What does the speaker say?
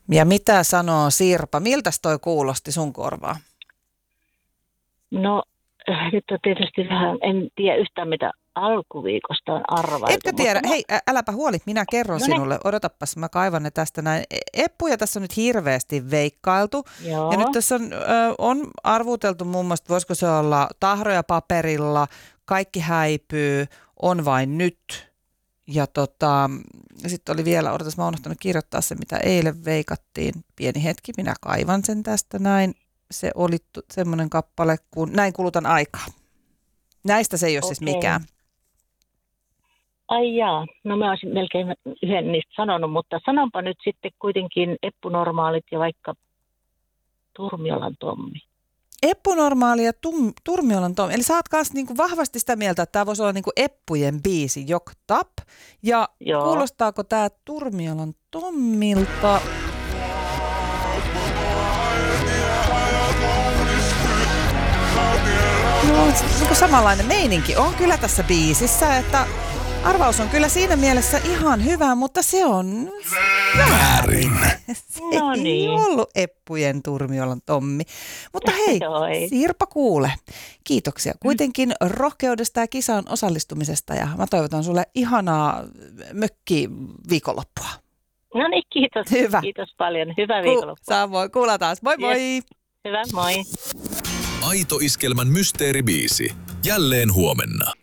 Ja mitä sanoo Sirpa? Miltäs toi kuulosti sun korvaa? No nyt on tietysti vähän, en tiedä yhtään mitä alkuviikosta on arvailtu. Etkö tiedä? Hei, äläpä huoli, minä kerron sinulle. Odotapas, mä kaivan ne tästä näin. Eppuja tässä on nyt hirveästi veikkailtu. Joo. Ja nyt tässä on arvuteltu muun muassa, voisiko se olla tahroja paperilla, kaikki häipyy, on vain nyt. Ja sitten oli vielä, odotas, mä oon unohtanut kirjoittaa se, mitä eilen veikattiin. Pieni hetki, minä kaivan sen tästä näin. Se oli semmoinen kappale kuin Näin kulutan aikaa. Näistä se ei ole siis mikään. Ai jaa, no mä olisin melkein yhden niistä sanonut, mutta sanonpa nyt sitten kuitenkin Eppunormaalit ja vaikka Turmiolan Tommi. Eppunormaali ja Turmiolan Tommi. Eli sä oot kanssa niinku vahvasti sitä mieltä, että tämä voisi olla niinku Eppujen biisi Jok Tap. Ja joo. Kuulostaako tämä Turmiolan Tommilta? No, samanlainen meininki on kyllä tässä biisissä, että arvaus on kyllä siinä mielessä ihan hyvä, mutta se on väärin. Se ei ollut Eppujen Turmiolan Tommi. Mutta hei, Sirpa kuule, kiitoksia kuitenkin rohkeudesta ja kisaan osallistumisesta ja mä toivotan sulle ihanaa mökki-viikonloppua. No niin, kiitos. Hyvä. Kiitos paljon. Hyvää viikonloppua. Samoin, kuullaan taas. Moi moi! Yes. Hyvä, moi. Aito Iskelmän mysteeribiisi. Jälleen huomenna.